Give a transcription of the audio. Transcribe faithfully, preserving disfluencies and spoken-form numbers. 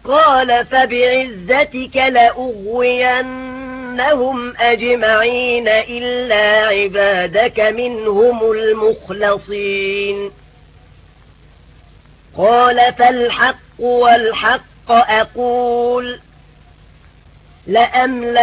قال فبعزتك لأغوينهم أجمعين إلا عبادك منهم المخلصين. قال فالحق والحق أقول لأملأ